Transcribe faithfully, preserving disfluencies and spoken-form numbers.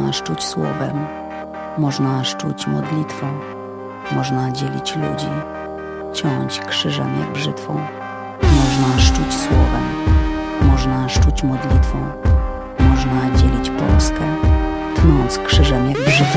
Można szczuć słowem, można szczuć modlitwą, można dzielić ludzi, ciąć krzyżem jak brzytwą. Można szczuć słowem, można szczuć modlitwą, można dzielić Polskę, tnąc krzyżem jak